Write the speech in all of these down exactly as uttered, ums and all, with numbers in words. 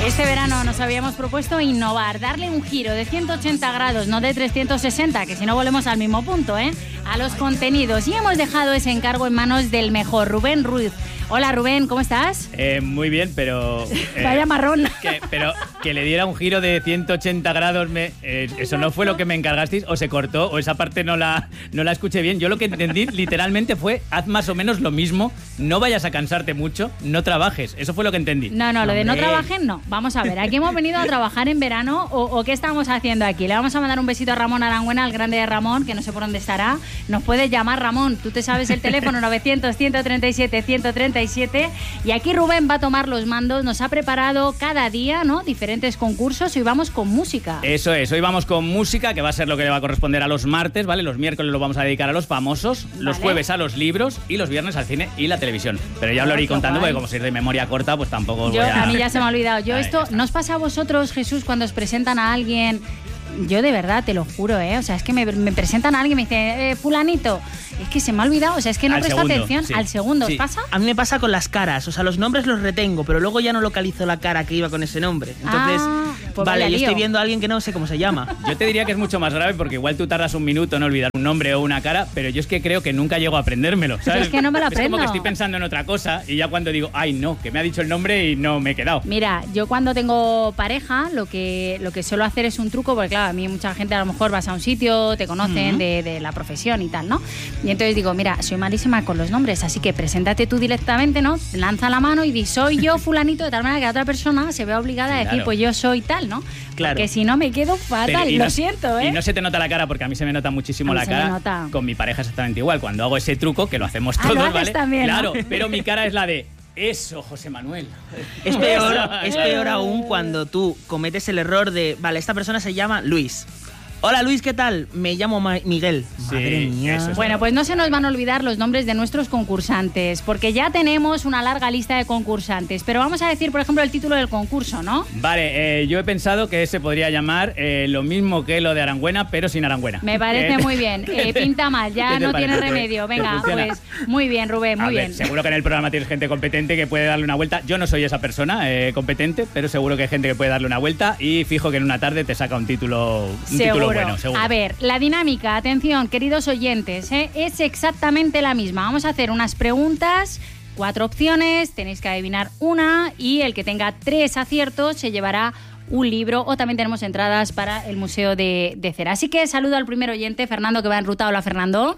Este verano nos habíamos propuesto innovar, darle un giro de ciento ochenta grados, no de trescientos sesenta, que si no volvemos al mismo punto, ¿eh? A los contenidos. Y hemos dejado ese encargo en manos del mejor, Rubén Ruiz. Hola Rubén, ¿cómo estás? Eh, muy bien, pero... Eh, Vaya marrón. Que, pero que le diera un giro de ciento ochenta grados, me, eh, ¿eso no fue lo que me encargasteis? ¿O se cortó? ¿O esa parte no la, no la escuché bien? Yo lo que entendí literalmente fue, haz más o menos lo mismo, no vayas a cansarte mucho, no trabajes. Eso fue lo que entendí. No, no, lo de no Hombre. trabajen, no. Vamos a ver, ¿aquí hemos venido a trabajar en verano o, o qué estamos haciendo aquí? Le vamos a mandar un besito a Ramón Arangüena, al grande de Ramón, que no sé por dónde estará. Nos puedes llamar, Ramón, tú te sabes el teléfono novecientos, ciento treinta y siete, ciento treinta y siete. Y aquí Rubén va a tomar los mandos, nos ha preparado cada día, ¿no?, diferentes concursos y hoy vamos con música. Eso es, hoy vamos con música, que va a ser lo que le va a corresponder a los martes, ¿vale? Los miércoles lo vamos a dedicar a los famosos, los Vale. jueves a los libros y los viernes al cine y la televisión. Pero ya os lo iré Ah, qué contando guay. porque como sois de memoria corta, pues tampoco os Yo, voy a... a mí ya se me ha olvidado. Yo Vale, esto, ya está. ¿no os pasa a vosotros, Jesús, cuando os presentan a alguien? Yo de verdad, te lo juro, ¿eh? O sea, es que me, me presentan a alguien y me dicen, eh, fulanito, es que se me ha olvidado, o sea, es que no Al presto segundo, atención. sí. Al segundo, ¿os Sí. pasa? A mí me pasa con las caras, o sea, los nombres los retengo, pero luego ya no localizo la cara que iba con ese nombre. Entonces, Ah, pues vale, vaya yo lío. estoy viendo a alguien que no sé cómo se llama. Yo te diría que es mucho más grave porque igual tú tardas un minuto en olvidar un nombre o una cara, pero yo es que creo que nunca llego a aprendérmelo, ¿sabes? Es que no me lo Es como aprendo. que estoy pensando en otra cosa y ya cuando digo, ay no, que me ha dicho el nombre y no me he quedado. Mira, yo cuando tengo pareja, lo que, lo que suelo hacer es un truco, porque claro, a mí mucha gente a lo mejor vas a un sitio, te conocen de, de la profesión y tal, ¿no? Y entonces digo, mira, soy malísima con los nombres, así que preséntate tú directamente, ¿no? Lanza la mano y di, soy yo fulanito, de tal manera que la otra persona se ve obligada a decir, Claro. pues yo soy tal, ¿no? Claro. Porque si no me quedo fatal, Pero- y lo no- siento, ¿eh? Y no se te nota la cara porque a mí se me nota muchísimo A mí la se me cara. nota. Con mi pareja exactamente igual. Cuando hago ese truco, que lo hacemos Ah, todos, lo haces ¿vale? también, ¿no? Claro, pero mi cara es la de eso, José Manuel. Es peor, Eso. es peor aún cuando tú cometes el error de, vale, esta persona se llama Luis. Hola Luis, ¿qué tal? Me llamo Ma- Miguel. Sí, Madre mía. eso es. Bueno, pues no se nos van a olvidar los nombres de nuestros concursantes, porque ya tenemos una larga lista de concursantes. Pero vamos a decir, por ejemplo, el título del concurso, ¿no? Vale, eh, yo he pensado que se podría llamar eh, lo mismo que lo de Arangüena, pero sin Arangüena. Me parece Eh, muy bien. Eh, pinta mal, ya ¿qué te no parece? tiene ¿Te- remedio. te Venga, funciona? pues muy bien, Rubén, muy A ver, bien. seguro que en el programa tienes gente competente que puede darle una vuelta. Yo no soy esa persona eh, competente, pero seguro que hay gente que puede darle una vuelta y fijo que en una tarde te saca un título, un título Seguro. bueno, seguro. A ver, la dinámica, atención, queridos oyentes, ¿eh? es exactamente la misma. Vamos a hacer unas preguntas, cuatro opciones, tenéis que adivinar una y el que tenga tres aciertos se llevará un libro o también tenemos entradas para el Museo de, de Cera. Así que saludo al primer oyente, Fernando, que va en ruta. Hola, Fernando.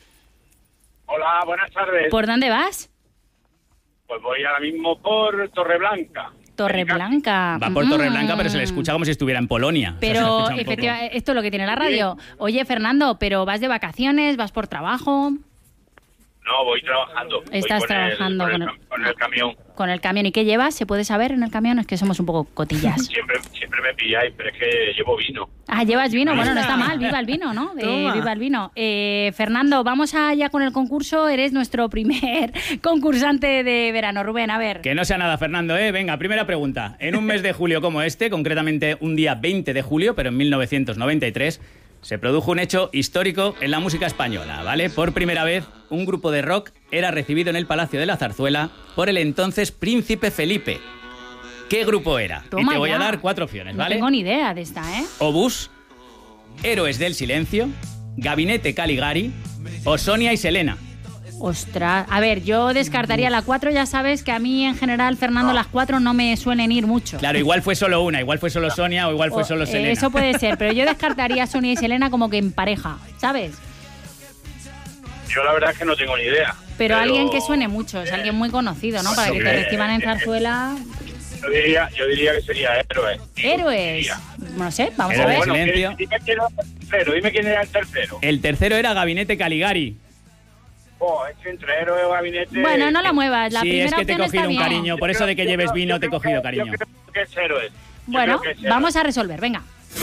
Hola, buenas tardes. ¿Por dónde vas? Pues voy ahora mismo por Torreblanca. Torreblanca. Va por Torreblanca, Mm. pero se le escucha como si estuviera en Polonia. O sea, se le Pero escucha un poco- efectivamente, esto es lo que tiene la radio. Oye, Fernando, ¿pero vas de vacaciones? ¿Vas por trabajo? No, voy trabajando. Voy Estás con el- trabajando con el, con el- cam- con el camión. Con el camión. ¿Y qué llevas? ¿Se puede saber en el camión? Es que somos un poco cotillas. Siempre, siempre me pilláis, pero es que llevo vino. Ah, llevas vino. Bueno, no Anda. está mal. Viva el vino, ¿no? Eh, Toma. viva el vino. Eh, Fernando, vamos allá con el concurso. Eres nuestro primer concursante de verano. Rubén, a ver. Que no sea nada, Fernando, ¿eh? Venga, primera pregunta. En un mes de julio como este, concretamente un día veinte de julio, pero en mil novecientos noventa y tres, se produjo un hecho histórico en la música española, ¿vale? Por primera vez, un grupo de rock era recibido en el Palacio de la Zarzuela por el entonces Príncipe Felipe. ¿Qué grupo era? Toma y te voy ya. a dar cuatro opciones, No ¿vale? tengo ni idea de esta, ¿eh? Obús, Héroes del Silencio, Gabinete Caligari o Sonia y Selena. Ostras. A ver, yo descartaría la cuatro. Ya sabes que a mí, en general, Fernando, las cuatro no me suelen ir mucho. Claro, igual fue solo una, igual fue solo Sonia o igual fue O, solo eh, Selena. eso puede ser, pero yo descartaría a Sonia y Selena como que en pareja, ¿sabes? Yo la verdad es que no tengo ni idea. Pero, alguien que suene mucho, es alguien muy conocido, ¿no? Para que te Eh, reciban en zarzuela. Yo diría, yo diría que sería héroe. Héroes. Diría. No sé, vamos a Héroes. ver. Bueno, Silencio. dime quién era el tercero, dime quién era el tercero. El tercero era Gabinete Caligari. Oh, es que entre héroe o gabinete... Bueno, no la muevas, la sí, primera es que te he opción está cogido un bien. cariño. Por eso de que Yo lleves creo- vino yo te he creo cogido que- cariño. Yo creo que es héroe. Yo Bueno, creo que es héroe. vamos a resolver, venga.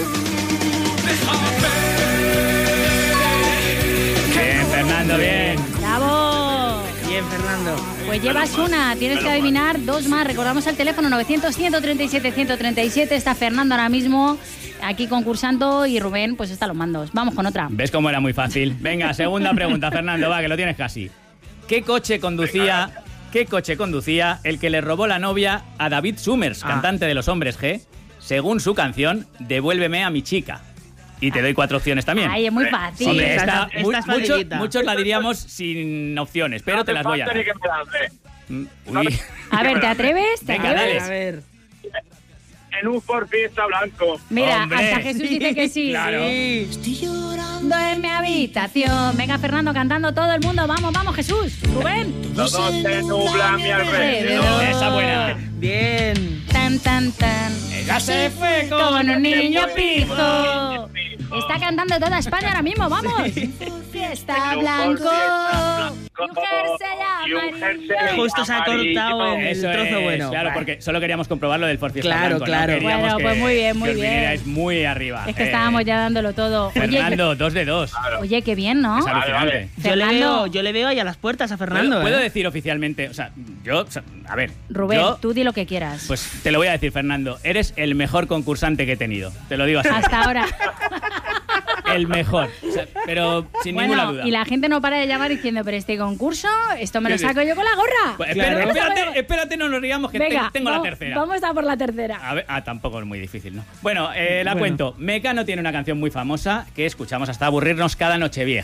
Bien, Fernando, bien. ¡Bravo! Bien, Fernando. Pues llevas una, tienes que adivinar dos más. Recordamos el teléfono novecientos, ciento treinta y siete, ciento treinta y siete. Está Fernando ahora mismo aquí concursando y Rubén pues está a los mandos. Vamos con otra. ¿Ves cómo era muy fácil? Venga, segunda pregunta, Fernando, va, que lo tienes casi. ¿Qué coche conducía, ¿qué coche conducía el que le robó la novia a David Summers, Ah. cantante de Los Hombres G, según su canción Devuélveme a mi chica? Y te doy cuatro opciones también. Ay, es muy fácil. Hombre, Esta- esta, esta mu- es muchos, facilita. muchos la diríamos sin opciones, pero No te hace las voy a falta dar. ni que me las dé. Mm, uy. A ver, ¿te atreves? ¿Te Venga, atreves? dale. A ver. En un Ford Fiesta blanco. Mira, Hombre. hasta Jesús dice que sí. Claro. Sí. Ando en mi habitación. Venga, Fernando, cantando todo el mundo. Vamos, vamos, Jesús. Rubén. Todo se nubla a mi alrededor. Esa buena. Bien. Tan, tan, tan. Ella se fue Con un niño pijo. pijo. Está cantando toda España ahora mismo, vamos. Fiesta En un blanco. Ford Y un jersey Y un amarillo. jersey Justo se ha amarillo. cortado el Eso trozo es, bueno. claro, Vale. porque solo queríamos comprobar lo del Ford Fiesta Claro, blanco, ¿no? claro. Queríamos Bueno, que- pues muy bien, muy que os bien. vinierais muy arriba. Es que Eh, estábamos ya dándolo todo. Oye, Fernando, dos de dos. oye, qué bien, ¿no? Es Vale, alucinante. vale. Yo le, Fernando. veo, yo le veo ahí a las puertas a Fernando. ¿Puedo, puedo ¿eh? decir oficialmente? O sea, yo, o sea, a ver. Rubén, yo, tú di lo que quieras. Pues te lo voy a decir, Fernando. Eres el mejor concursante que he tenido. Te lo digo así. Hasta ahora. El mejor. O sea, pero sin ninguna Bueno, duda. y la gente no para de llamar diciendo, pero este concurso, esto me lo Sí, sí. saco yo con la gorra. Pues, espera- Claro. espérate, espérate, no nos digamos que Venga, te- tengo vamos, la tercera. Vamos a por la tercera. A ver, ah, tampoco es muy difícil, ¿no? Bueno, eh, la Bueno. cuento. Mecano tiene una canción muy famosa que escuchamos hasta aburrirnos cada Nochevieja.